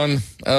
Bun.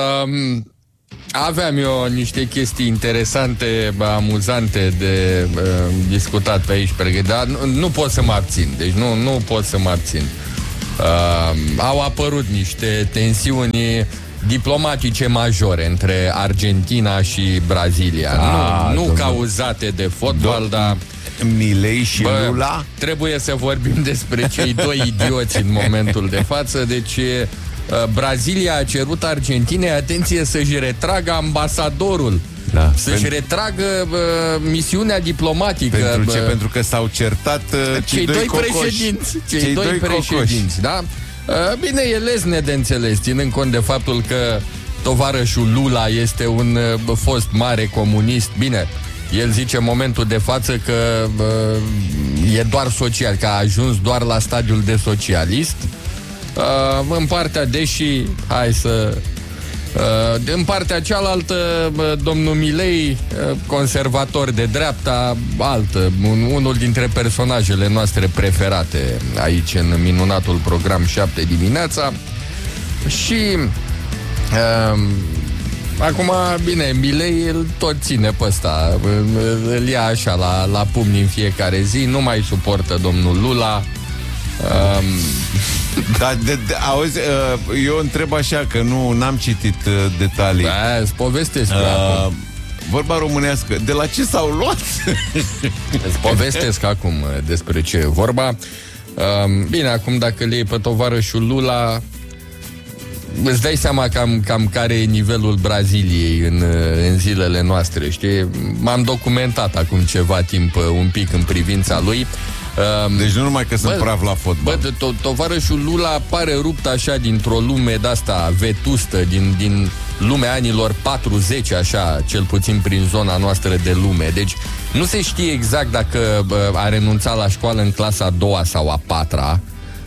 Aveam eu niște chestii interesante, amuzante de discutat pe aici, dar nu pot să mă abțin. Deci nu pot să mă abțin. Au apărut niște tensiuni diplomatice majore între Argentina și Brazilia. Nu cauzate de fotbal, dar Milei și Lula? Trebuie să vorbim despre cei doi idioți în momentul de față. Deci Brazilia a cerut Argentinei, atenție, să-și retragă ambasadorul. Da, să-și retragă misiunea diplomatică. Pentru ce? Pentru că s-au certat cei doi președinți. Cei doi președinți, da? Bine, e lesne de înțeles, ținând cont de faptul că tovarășul Lula este un fost mare comunist. Bine, el zice în momentul de față că e doar social, că a ajuns doar la stadiul de socialist. În partea, deși, în partea cealaltă, domnul Milei, conservator de dreapta, unul dintre personajele noastre preferate aici în minunatul program 7 dimineața. Și acum, bine, Milei îl tot ține pe ăsta, îl ia așa la pumni în fiecare zi, nu mai suportă domnul Lula. Auzi, eu întreb așa, că n-am citit detalii. Îți povestesc vorba românească, de la ce s-au luat? Îți povestesc acum despre ce e vorba. Bine, acum dacă le iei pe tovarășul Lula, îți dai seama cam care e nivelul Braziliei în zilele noastre, știi? M-am documentat acum ceva timp un pic în privința lui. Deci nu numai că sunt praf la fotbal. Tovarășul Lula pare rupt așa dintr-o lume de-asta vetustă, din lumea anilor 40, așa, cel puțin prin zona noastră de lume. Deci nu se știe exact dacă a renunțat la școală în clasa a doua sau a patra,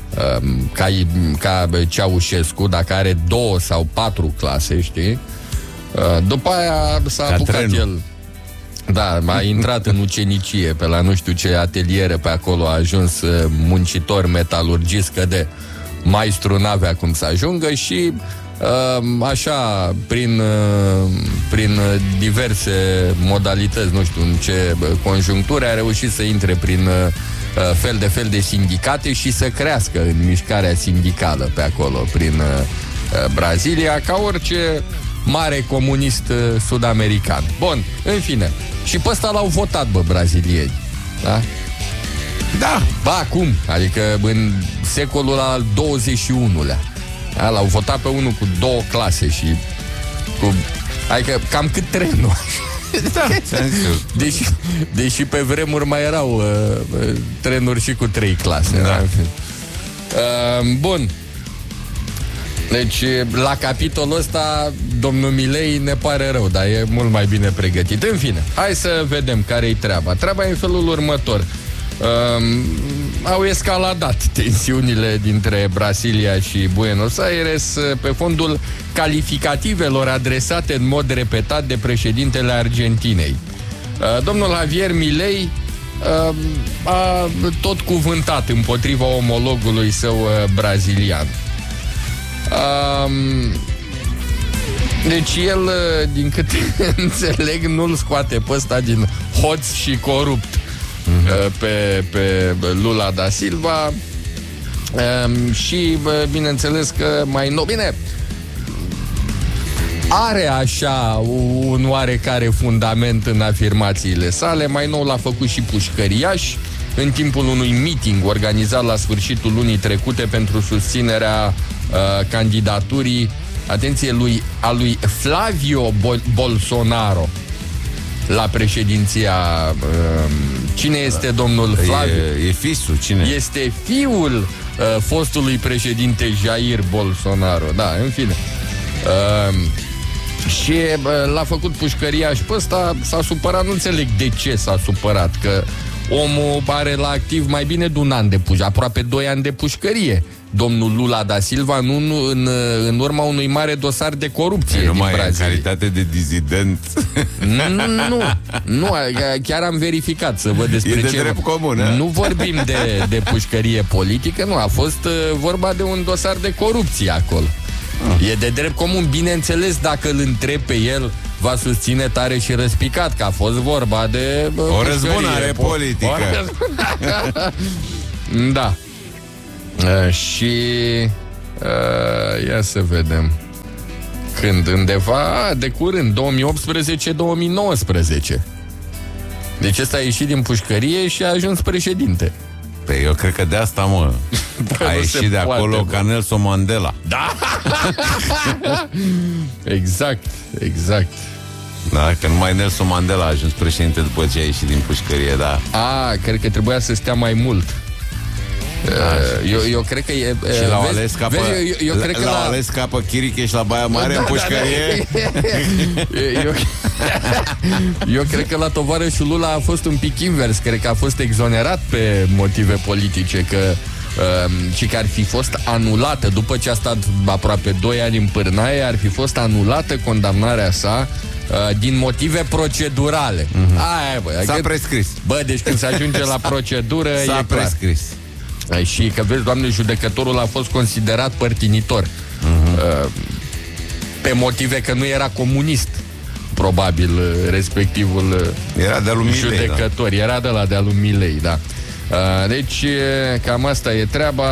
ca Ceaușescu, dacă are 2 sau 4 clase, știi? După aia s-a apucat el. Da, a intrat în ucenicie pe la nu știu ce ateliere pe acolo, a ajuns muncitor metalurgist, că de maestru n-avea cum să ajungă și așa, prin diverse modalități, nu știu în ce conjuncturi, a reușit să intre prin fel de sindicate și să crească în mișcarea sindicală pe acolo, prin Brazilia, ca orice mare comunist sud-american. Bun, în fine. Și pe ăsta l-au votat, brazilieni. Da? Da. Ba, cum? Adică în secolul al XXI-lea. Da? L-au votat pe unul cu 2 clase și cu... Adică cam cât trenul. Da. Deși pe vremuri mai erau trenuri și cu 3 clase. Da. Bun. Deci, la capitolul ăsta, domnul Milei ne pare rău, dar e mult mai bine pregătit. În fine, hai să vedem care-i treaba. Treaba e în felul următor. Au escaladat tensiunile dintre Brasilia și Buenos Aires pe fondul calificativelor adresate în mod repetat de președintele Argentinei. Domnul Javier Milei a tot cuvântat împotriva omologului său brazilian. Deci el, din câte înțeleg, nu-l scoate pe ăsta din hoț și corupt pe Lula da Silva. Și bineînțeles că mai nou, bine, are așa un oarecare fundament în afirmațiile sale. Mai nou l-a făcut și pușcăriaș în timpul unui meeting organizat la sfârșitul lunii trecute pentru susținerea candidaturii, atenție, a lui Flavio Bolsonaro la președinția. Cine este domnul Flavio? E fisul, cine? Este fiul fostului președinte Jair Bolsonaro. Da, în fine. Și l-a făcut pușcăriaș pe ăsta, s-a supărat, nu înțeleg de ce s-a supărat, că omul are la activ mai bine de un an de pușcărie, aproape 2 ani de pușcărie. Domnul Lula da Silva, în urma unui mare dosar de corupție din Brazilia. În calitate de dizident. Nu, chiar am verificat să văd despre ce. E de drept comun, nu vorbim de pușcărie politică, nu, a fost vorba de un dosar de corupție acolo. E de drept comun, bineînțeles, dacă îl întreb pe el, va susține tare și răspicat că a fost vorba de o răzbunare politică. Da. Și ia să vedem. Când? Undeva de curând, 2018-2019. Deci ăsta a ieșit din pușcărie și a ajuns președinte. Păi eu cred că de asta, mă, a ieșit de acolo ca Nelson Mandela. Da! Exact. Da, că numai Nelson Mandela a ajuns președinte după ce a ieșit din pușcărie, da. Cred că trebuia să stea mai mult. Eu cred că e... Și l-au ales ca pe... L-au ales ca pe Chiricheș la Baia Mare în pușcărie. Eu cred că la tovarășul Lula a fost un pic invers. Cred că a fost exonerat pe motive politice, și că ar fi fost anulată după ce a stat aproape 2 ani în pârnaie, ar fi fost anulată condamnarea sa din motive procedurale. S-a prescris. Bă, deci când se ajunge la procedură s-a prescris. Și că vezi, doamne, judecătorul a fost considerat părtinitor pe motive că nu era comunist, probabil, respectivul era de-a lui Milei, judecător, da. Era de la de-a lui Milei, da. Deci cam asta e treaba.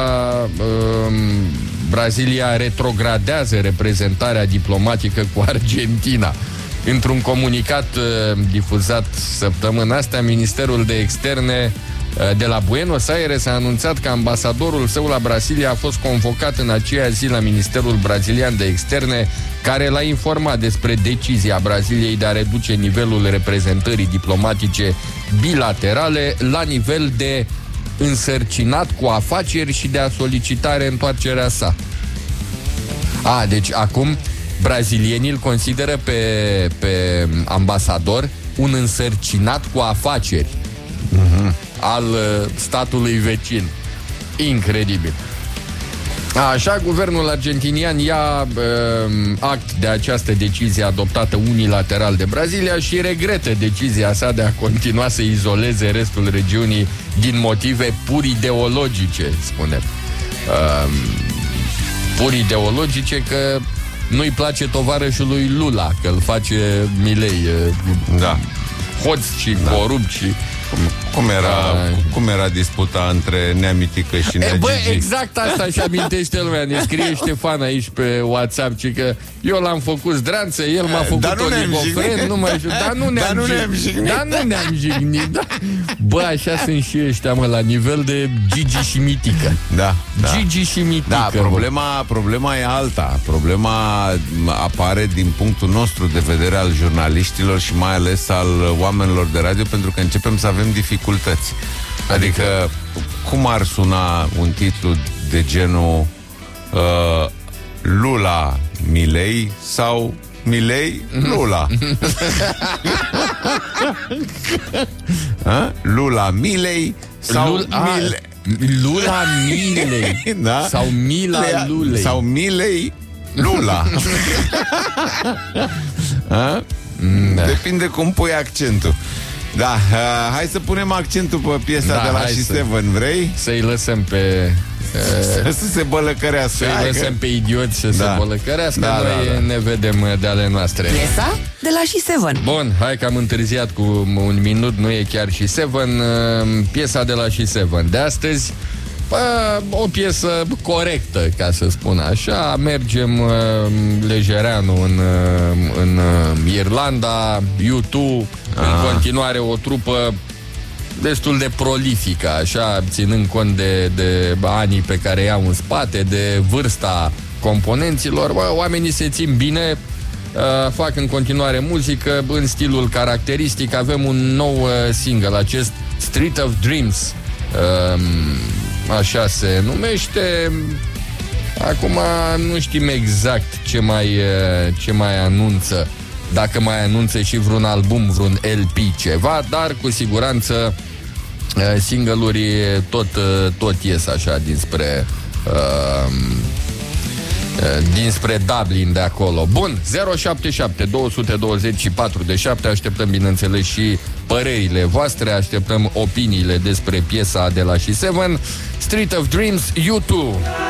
Brazilia retrogradează reprezentarea diplomatică cu Argentina. Într-un comunicat difuzat săptămâna asta, Ministerul de Externe de la Buenos Aires a anunțat că ambasadorul său la Brazilia a fost convocat în aceea zi la Ministerul Brazilian de Externe, care l-a informat despre decizia Braziliei de a reduce nivelul reprezentării diplomatice bilaterale la nivel de însărcinat cu afaceri și de a solicita reîntoarcerea sa. Deci acum brazilienii îl consideră pe ambasador un însărcinat cu afaceri al statului vecin. Incredibil. Așa, guvernul argentinian ia act de această decizie adoptată unilateral de Brazilia și regretă decizia sa de a continua să izoleze restul regiunii din motive pur ideologice, spune. Pur ideologice, că nu-i place tovarășului Lula, că îl face Milei. Da. Hoț și corupt și... Cum era disputa între Nea Mitică și Nea Gigi? Exact asta și amintește lumea. Ne scrie Ștefan aici pe WhatsApp, ci că eu l-am făcut zdranță, el m-a făcut oligofren, dar nu ne-am jignit. Da. Bă, așa sunt și ăștia, mă, la nivel de Gigi și Mitică. Da. Gigi și Mitică. Da, problema e alta. Problema apare din punctul nostru de vedere al jurnaliștilor și mai ales al oamenilor de radio, pentru că începem să avem dificultăți. Adică cum ar suna un titlu de genul Lula Milei sau Milei Lula? Lula Milei sau Lula Milei, da? Sau Mila Lulei sau Milei Lula. Depinde cum pui accentul. Da, hai să punem accentul pe piesa de la She7, vrei? Să-i lăsăm pe... să se bălăcărească. Să-i lăsăm pe idioți să se bălăcărească. Noi ne vedem de ale noastre. Piesa de la She7. Bun, hai că am întârziat cu un minut, nu e chiar She7. Piesa de la She7 de astăzi, o piesă corectă, ca să spun așa. Mergem lejereanu în Irlanda, U2, în continuare o trupă destul de prolifică, așa, ținând cont de anii pe care i-au în spate, de vârsta componenților. Oamenii se țin bine, fac în continuare muzică în stilul caracteristic. Avem un nou single, acest Street of Dreams, așa se numește. Acum nu știm exact ce mai anunță, dacă mai anunță și vreun album, vreun LP, ceva, dar cu siguranță single-uri tot ies așa dinspre Dublin de acolo. Bun, 077 224 de 7. Așteptăm, bineînțeles, și părerile voastre, așteptăm opiniile despre piesa de la She7, Street of Dreams, U2.